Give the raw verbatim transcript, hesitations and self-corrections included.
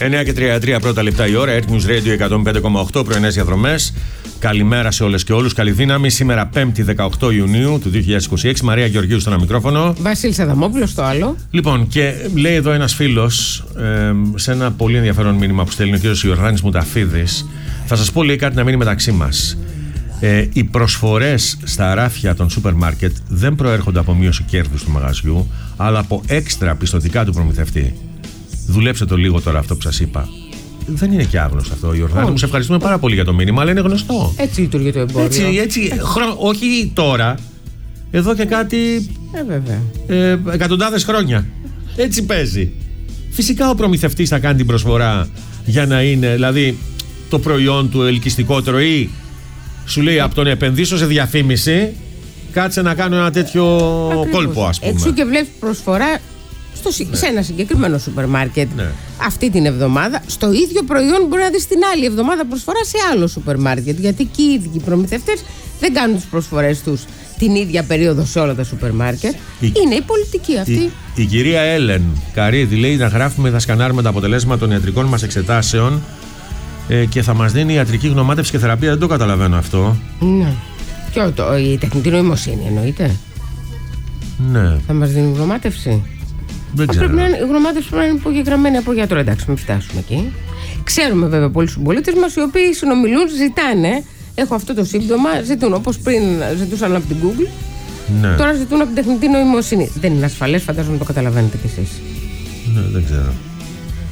εννιά και τριάντα τρία πρώτα λεπτά η ώρα. Earth News Radio εκατόν πέντε κόμμα οκτώ, πρωινές διαδρομές. Καλημέρα σε όλες και όλους. Καλή δύναμη. Σήμερα πέμπτη δεκαοκτώ Ιουνίου του δύο χιλιάδες είκοσι έξι. Μαρία Γεωργίου στο ένα μικρόφωνο. Βασίλης Αδαμόπουλος στο άλλο. Λοιπόν, και λέει εδώ ένας φίλος ε, σε ένα πολύ ενδιαφέρον μήνυμα που στέλνει ο κ. Ιορδάνης Μουταφίδης. Θα σας πω, λέει, κάτι να μείνει μεταξύ μας. Ε, οι προσφορές στα ράφια των σούπερ μάρκετ δεν προέρχονται από μείωση κέρδους του μαγαζιού, αλλά από έξτρα πιστωτικά του προμηθευτή. Δουλέψτε το λίγο τώρα αυτό που σας είπα. Δεν είναι και άγνωστο αυτό, Ιορδάνη. Μου σε ευχαριστούμε πάρα πολύ για το μήνυμα, αλλά είναι γνωστό. Έτσι λειτουργεί το εμπόριο. Έτσι, έτσι, χρο... όχι τώρα. Εδώ και κάτι. Ε, βέβαια. Ε, εκατοντάδες χρόνια. Έτσι παίζει. Φυσικά ο προμηθευτής θα κάνει την προσφορά για να είναι, δηλαδή, το προϊόν του ελκυστικότερο, ή σου λέει από το να επενδύσω σε διαφήμιση, κάτσε να κάνω ένα τέτοιο Ακριβώς. κόλπο, ας πούμε. Εξού και βλέπεις προσφορά στο, ναι. σε ένα συγκεκριμένο σούπερ μάρκετ, ναι. αυτή την εβδομάδα. Στο ίδιο προϊόν μπορεί να δεις την άλλη εβδομάδα προσφορά σε άλλο σούπερ μάρκετ. Γιατί και οι ίδιοι προμηθευτές δεν κάνουν τις προσφορές τους την ίδια περίοδο σε όλα τα σούπερ μάρκετ. Η... Είναι η πολιτική αυτή. Η, η κυρία Έλεν Καρίδη λέει να γράφουμε, θα σκανάρουμε τα αποτελέσματα των ιατρικών μας εξετάσεων ε, και θα μας δίνει ιατρική γνωμάτευση και θεραπεία. Δεν το καταλαβαίνω αυτό. Ναι. Ποιο το, η τεχνητή νοημοσύνη εννοείται. Ναι. Θα μας δίνει γνωμάτευση. Δεν ξέρω. Πρέπει να είναι, η γνωμάτευση πρέπει να είναι υπογεγραμμένη από γιατρό. Εντάξει, μην φτάσουμε εκεί. Ξέρουμε βέβαια πολλοί συμπολίτες μας οι οποίοι συνομιλούν, ζητάνε. Έχω αυτό το σύμπτωμα, ζητούν όπως πριν ζητούσαν από την Google. Ναι. Τώρα ζητούν από την τεχνητή νοημοσύνη. Δεν είναι ασφαλές, φαντάζομαι το καταλαβαίνετε κι εσείς. Ναι, δεν ξέρω.